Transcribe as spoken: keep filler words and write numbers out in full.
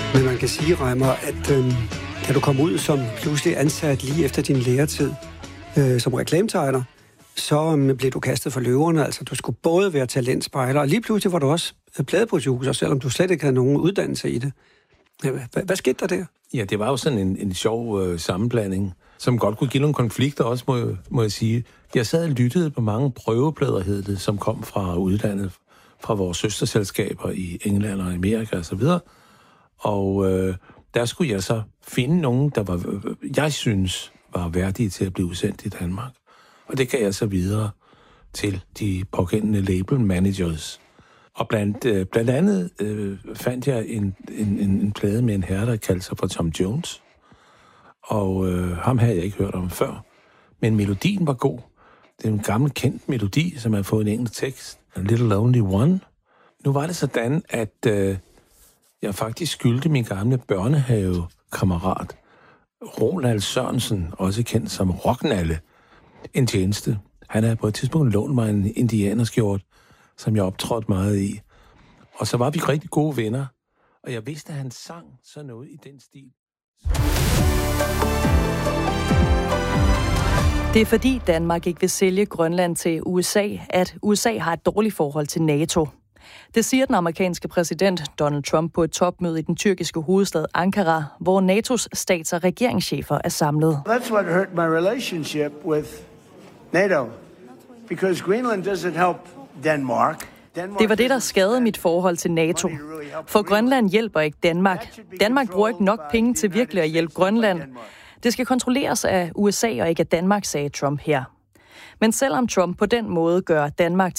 Men man kan sige, Reimer, at øh, da du kom ud som pludselig ansat lige efter din læretid øh, som reklametegner, så øh, blev du kastet for løverne. Altså, du skulle både være talentspejler, og lige pludselig var du også pladeproducer, selvom du slet ikke havde nogen uddannelse i det. Hvad, hvad skete der der? Ja, det var jo sådan en, en sjov øh, sammenblanding, som godt kunne give nogle konflikter også, må jeg, må jeg sige. Jeg sad og lyttede på mange prøveplader, hed det, som kom fra udlandet, fra vores søsterselskaber i England og Amerika og så videre. Og øh, der skulle jeg så finde nogen, der var, jeg synes, var værdige til at blive udsendt i Danmark. Og det gav jeg så videre til de pågældende label managers. Og blandt, øh, blandt andet øh, fandt jeg en, en, en plade med en herre, der kaldte sig for Tom Jones. Og øh, ham havde jeg ikke hørt om før. Men melodien var god. Det er en gammel kendt melodi, som har fået en engelsk tekst. A Little Lonely One. Nu var det sådan, at øh, jeg faktisk skyldte min gamle børnehavekammerat, Ronald Sørensen, også kendt som Rocknalle, en tjeneste. Han havde på et tidspunkt lånt mig en indianerskjort, som jeg optrådte meget i. Og så var vi rigtig gode venner, og jeg vidste, at han sang sådan noget i den stil. Det er fordi Danmark ikke vil sælge Grønland til U S A, at U S A har et dårligt forhold til NATO. Det siger den amerikanske præsident Donald Trump på et topmøde i den tyrkiske hovedstad Ankara, hvor N A T O's stats- og regeringschefer er samlet. That's what hurt my relationship with NATO, because Greenland doesn't help Denmark. Det var det, der skadede mit forhold til NATO. For Grønland hjælper ikke Danmark. Danmark bruger ikke nok penge til virkelig at hjælpe Grønland. Det skal kontrolleres af U S A og ikke af Danmark, sagde Trump her. Men selvom Trump på den måde gør Danmark